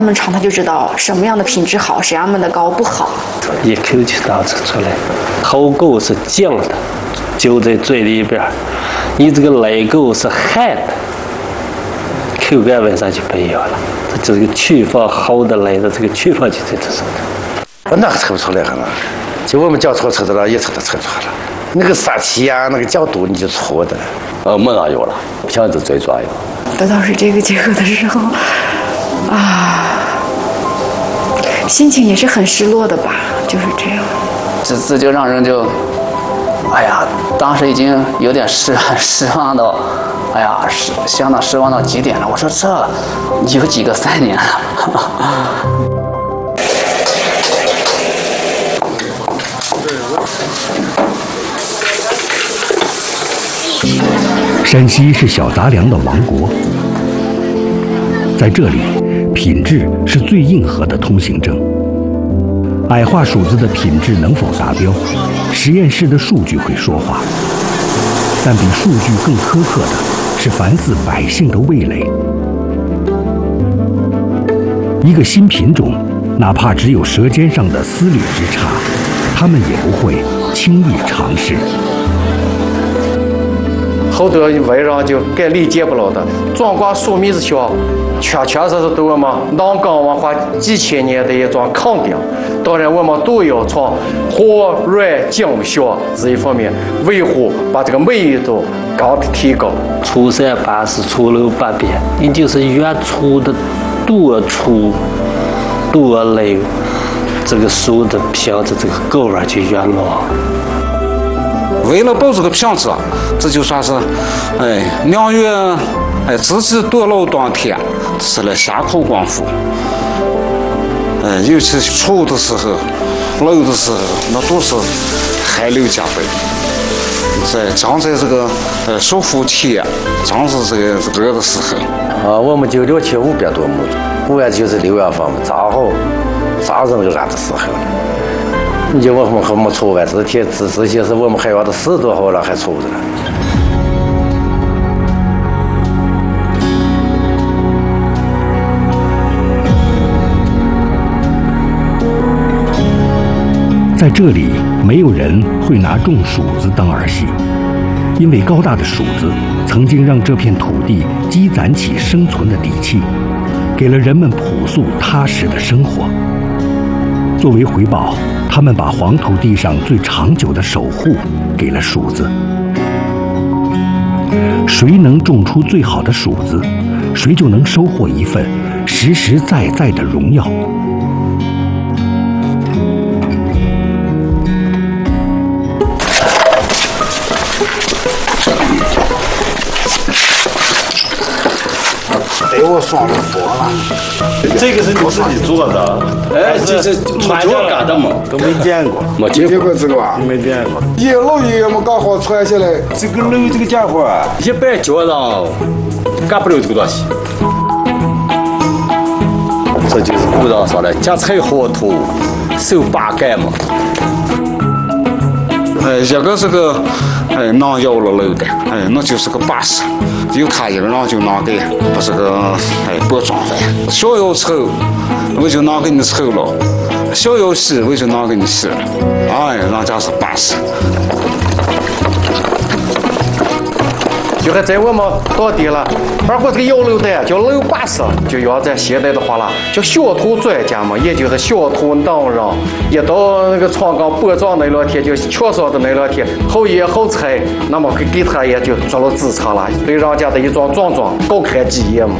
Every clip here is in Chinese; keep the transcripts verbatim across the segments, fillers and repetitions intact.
他们尝他就知道什么样的品质好，什么样的糕不好。 一口就倒出出来，后沟是酱的，就在嘴里边，你这个内沟是汗的，口感为啥就不一样了？这个去法好的来的这个去法就在这上头。 那个测不出来了，就我们脚错测的了，一测都测出来了。那个杀气啊，那个角度你就错的了。 呃，没啥有了，票子最抓有。 得到是这个结果的时候，啊，心情也是很失落的吧，就是这样。 这这就让人就，哎呀，当时已经有点失失望到，哎呀，失相当失望到极点了。我说这有几个三年了。 山西是小杂粮的王国，在这里，品质是最硬核的通行证。矮化薯子的品质能否达标，实验室的数据会说话，但比数据更苛刻的是烦死百姓的味蕾。一个新品种，哪怕只有舌尖上的丝缕之差，他们也不会轻易尝试。 好多外人就更理解不了的，装瓜树米子香，确确实实对我们南岗文化几千年的一种肯定。当然，我们都要从和软精香这一方面维护，把这个美誉度高的提高。 出山八十，出楼八百，你就是越出的多粗多累，这个树的皮子这个口味就越浓。 为了保这个品质，这就算是，哎，两月，哎，自己多劳多天，是来下苦功夫。哎，尤其出的时候，漏的时候，那都是汗流浃背。在正在这个呃收复田，正是这个这个的时候。 啊，我们就了去五百多亩，五月就是六月份嘛，正好正是那个热的时候。你就我们还没出完，这天这这些是我们还要的十多号了，还出不着。 在这里，没有人会拿种薯子当儿戏，因为高大的薯子曾经让这片土地积攒起生存的底气，给了人们朴素踏实的生活。作为回报，他们把黄土地上最长久的守护给了薯子。谁能种出最好的薯子，谁就能收获一份实实在在的荣耀。 给我双了佛了， 这个是你自己做的？哎，这是传家干的嘛， 都没见过， 没见过这个吧？ 没见过。 爷老爷爷们刚好传下来， 这个楼这个家伙，一般家人干不了这个东西。这就是古人说的“夹菜好土，手把盖嘛”。 哎，一个这个哎能要了楼的，哎，那就是个把式。有他一个人就拿给不是个哎包装饭，小要丑我就拿给你丑了，小要洗我就拿给你洗了，哎，人家是把式。 就还在我们当地了，包括这个窑楼的叫楼把式，就要在现代的话了，叫小土专家嘛，也就是小土能人。一到那个床岗播种那两天，就缺少的那两天，后叶后菜，那么给给他也就做了支撑了，对人家的一桩壮壮高看几眼嘛。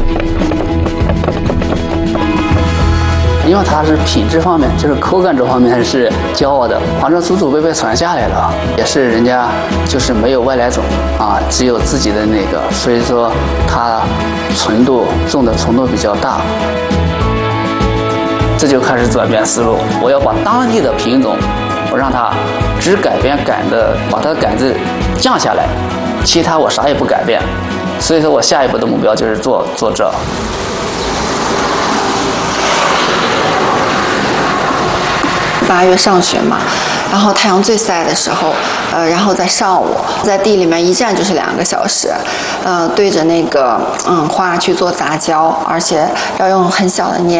因为它是品质方面，就是口感这方面是骄傲的，反正祖祖辈辈传下来了，也是人家就是没有外来种啊，只有自己的那个，所以说它纯度种的纯度比较大。这就开始转变思路，我要把当地的品种，我让它只改变杆的，把它的杆子降下来，其他我啥也不改变。所以说我下一步的目标就是做做这。 八月上旬嘛， 然后太阳最晒的时候，呃，然后在上午在地里面一站就是两个小时，呃，对着那个嗯花去做杂交，而且要用很小的镊